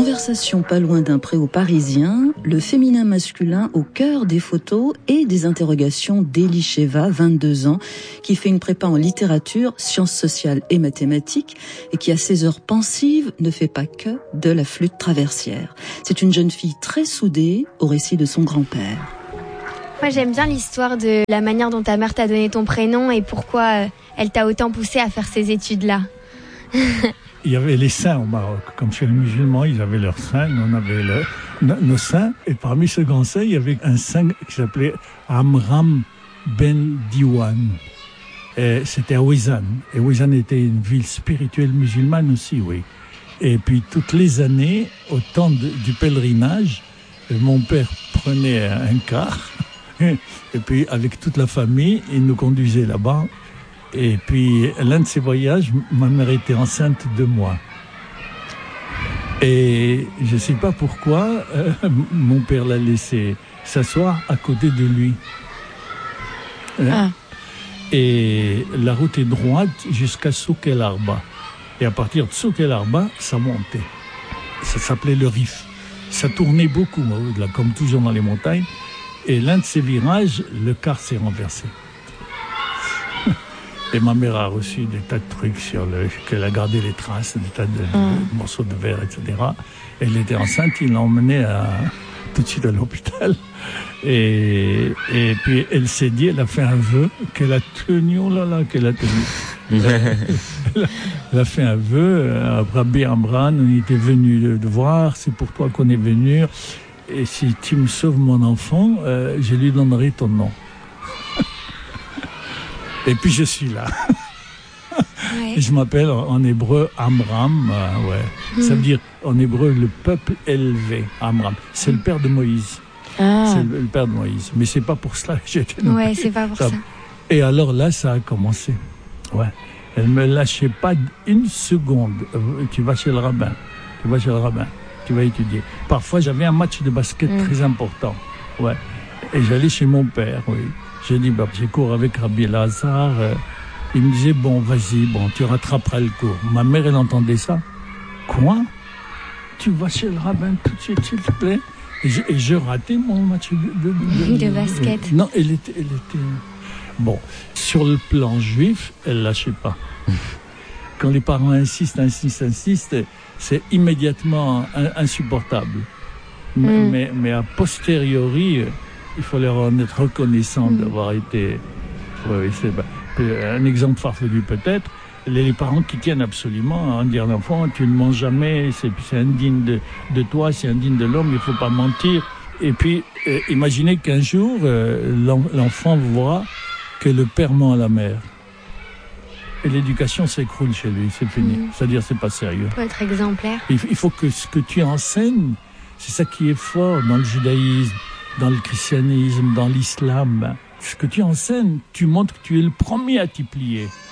conversation pas loin d'un préau parisien, le féminin masculin au cœur des photos et des interrogations d'Elisheva, 22 ans, qui fait une prépa en littérature, sciences sociales et mathématiques et qui, à ses heures pensives, ne fait pas que de la flûte traversière. C'est une jeune fille très soudée au récit de son grand-père. Moi, j'aime bien l'histoire de la manière dont ta mère t'a donné ton prénom et pourquoi elle t'a autant poussé à faire ces études-là. Il y avait les saints au Maroc. Comme chez les musulmans, ils avaient leurs saints, nous on avait nos saints. Et parmi ces grands saints, il y avait un saint qui s'appelait Amram Ben Diwan. Et c'était à Ouezane. Et Ouezane était une ville spirituelle musulmane aussi, oui. Et puis toutes les années, au temps du pèlerinage, mon père prenait un car. Et puis avec toute la famille, il nous conduisait là-bas. Et puis, l'un de ces voyages, ma mère était enceinte de moi. Et je ne sais pas pourquoi, mon père l'a laissé s'asseoir à côté de lui. Et la route est droite jusqu'à Souk El Arba. Et à partir de Souk El Arba, ça montait. Ça s'appelait le Rif. Ça tournait beaucoup, comme toujours dans les montagnes. Et l'un de ces virages, le car s'est renversé. Et ma mère a reçu des tas de trucs qu'elle a gardé les traces, des tas de morceaux de verre, etc. Elle était enceinte, il l'a emmenée tout de suite à l'hôpital. Et puis elle s'est dit, elle a fait un vœu qu'elle a tenu, qu'elle a tenu. Elle a fait un vœu, Rabbi Amran, on était venu de voir, c'est pour toi qu'on est venu. Et si tu me sauves mon enfant, je lui donnerai ton nom. Et puis je suis là. Ouais. Je m'appelle en hébreu Amram. Ça veut dire en hébreu le peuple élevé. Amram. C'est le père de Moïse. C'est le père de Moïse. Mais c'est pas pour cela que j'ai été nommé. Ouais, c'est pas pour ça. Et alors là, ça a commencé. Ouais. Elle me lâchait pas une seconde. Tu vas chez le rabbin. Tu vas étudier. Parfois, j'avais un match de basket très important. Ouais. Et j'allais chez mon père, oui. J'ai dit, j'ai cours avec Rabbi Lazare. Il me disait, vas-y, tu rattraperas le cours. Ma mère, elle entendait ça. Quoi? Tu vas chez le rabbin tout de suite, s'il te plaît? Et je ratais mon match de basket. Non, elle était... Bon, sur le plan juif, elle lâchait pas. Quand les parents insistent, c'est immédiatement insupportable. Mais a posteriori... Il faut leur en être reconnaissant d'avoir été... Oui, c'est un exemple farfelu peut-être. Les parents qui tiennent absolument à dire à l'enfant, tu ne mens jamais, c'est indigne de toi, c'est indigne de l'homme, il ne faut pas mentir. Et puis, imaginez qu'un jour, l'enfant voit que le père ment à la mère. Et l'éducation s'écroule chez lui, c'est fini. C'est-à-dire, c'est pas sérieux. Il faut être exemplaire. Il faut que ce que tu enseignes, c'est ça qui est fort dans le judaïsme, dans le christianisme, dans l'islam. Ce que tu enseignes, tu montres que tu es le premier à t'y plier.